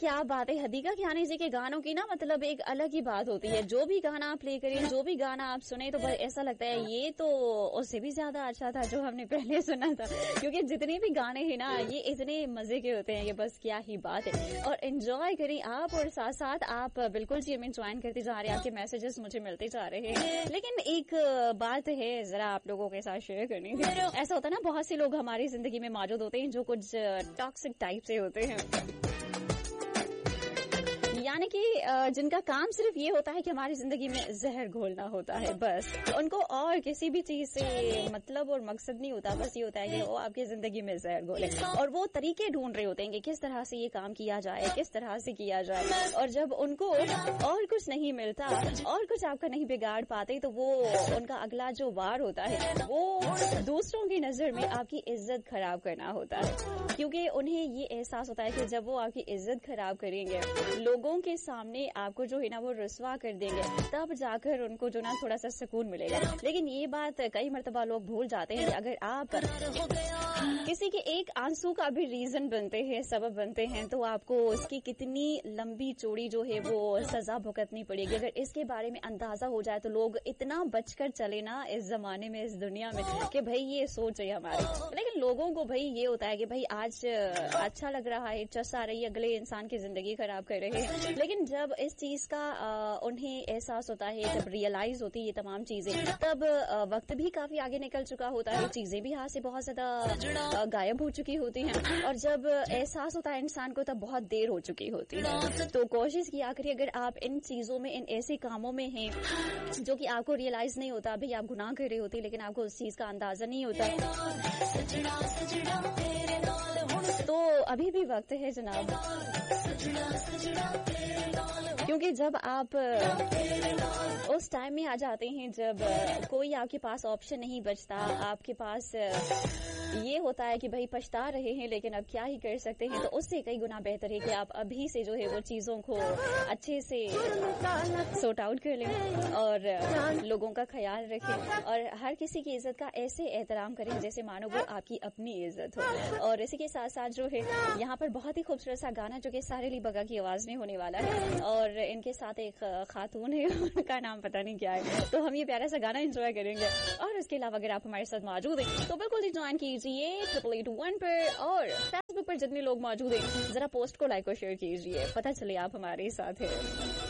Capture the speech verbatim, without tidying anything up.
کیا بات ہے. حدیقہ کیانی جی کے گانوں کی نا مطلب ایک الگ ہی بات ہوتی ہے. جو بھی گانا آپ پلے کریں, جو بھی گانا آپ سنیں تو ایسا لگتا ہے یہ تو اس سے بھی زیادہ اچھا تھا جو ہم نے پہلے سنا تھا, کیونکہ جتنے بھی گانے ہیں نا یہ اتنے مزے کے ہوتے ہیں, یہ بس کیا ہی بات ہے. اور انجوائے کریں آپ, اور ساتھ ساتھ آپ بالکل جی ہمیں جوائن کرتے جا رہے ہیں, آپ کے میسیجز مجھے ملتے جا رہے ہیں. لیکن ایک بات ہے ذرا آپ لوگوں کے ساتھ شیئر کرنی ہے. ایسا ہوتا ہے نا بہت سے لوگ ہماری زندگی میں موجود ہوتے ہیں جو کچھ ٹاکسک ٹائپ سے ہوتے ہیں, یعنی کہ جن کا کام صرف یہ ہوتا ہے کہ ہماری زندگی میں زہر گھولنا ہوتا ہے. بس ان کو اور کسی بھی چیز سے مطلب اور مقصد نہیں ہوتا, بس یہ ہوتا ہے کہ وہ آپ کی زندگی میں زہر گھولے, اور وہ طریقے ڈھونڈ رہے ہوتے ہیں کہ کس طرح سے یہ کام کیا جائے, کس طرح سے کیا جائے. اور جب ان کو اور کچھ نہیں ملتا, اور کچھ آپ کا نہیں بگاڑ پاتے, تو وہ ان کا اگلا جو وار ہوتا ہے وہ دوسروں کی نظر میں آپ کی عزت خراب کرنا ہوتا ہے, کیونکہ انہیں یہ احساس ہوتا ہے کہ جب وہ آپ کی عزت خراب کریں گے, لوگوں کے سامنے آپ کو جو ہے نا وہ رسوا کر دیں گے, تب جا کر ان کو جو نا تھوڑا سا سکون ملے گا. لیکن یہ بات کئی مرتبہ لوگ بھول جاتے ہیں کہ اگر آپ کسی کے ایک آنسو کا بھی ریزن بنتے ہیں, سبب بنتے ہیں, تو آپ کو اس کی کتنی لمبی چوڑی جو ہے وہ سزا بھگتنی پڑے گی. اگر اس کے بارے میں اندازہ ہو جائے تو لوگ اتنا بچ کر چلے نا اس زمانے میں, اس دنیا میں, کہ بھائی یہ سوچ ہے ہماری. لیکن لوگوں کو بھائی یہ ہوتا ہے کہ بھائی آج اچھا لگ رہا ہے, چس آ رہی ہے, اگلے انسان کی زندگی خراب کر رہے ہیں. لیکن جب اس چیز کا انہیں احساس ہوتا ہے, جب ریئلائز ہوتی ہے یہ تمام چیزیں, تب وقت بھی کافی آگے نکل چکا ہوتا ہے, چیزیں بھی ہاتھ سے بہت زیادہ غائب ہو چکی ہوتی ہیں, اور جب احساس ہوتا ہے انسان کو تب بہت دیر ہو چکی ہوتی ہے. تو کوشش کیا کریے, اگر آپ ان چیزوں میں, ان ایسے کاموں میں ہیں جو کہ آپ کو ریئلائز نہیں ہوتا, ابھی آپ گناہ کر رہے ہوتے لیکن آپ کو اس چیز کا اندازہ نہیں ہوتا, تو ابھی بھی وقت ہے جناب. کیونکہ جب آپ اس ٹائم میں آ جاتے ہیں جب کوئی آپ کے پاس آپشن نہیں بچتا, آپ کے پاس یہ ہوتا ہے کہ بھائی پچھتا رہے ہیں لیکن اب کیا ہی کر سکتے ہیں, تو اس سے کئی گنا بہتر ہے کہ آپ ابھی سے جو ہے وہ چیزوں کو اچھے سے سورٹ آؤٹ کر لیں, اور لوگوں کا خیال رکھیں, اور ہر کسی کی عزت کا ایسے احترام کریں جیسے مانو وہ آپ کی اپنی عزت ہو. اور اسی کے ساتھ ساتھ جو ہے یہاں پر بہت ہی خوبصورت سا گانا جو کہ سارے علی بگا کی آواز میں ہونے والا ہے, اور ان کے ساتھ ایک خاتون ہے, ان کا نام پتہ نہیں کیا ہے, تو ہم یہ پیارا سا گانا انجوائے کریں گے. اور اس کے علاوہ اگر آپ ہمارے ساتھ موجود ہیں تو بالکل جوائن کیجیے ٹریپل ایٹ ون پر, اور فیس بک پر جتنے لوگ موجود ہیں ذرا پوسٹ کو لائک اور شیئر کیجیے, پتہ چلے آپ ہمارے ساتھ ہیں.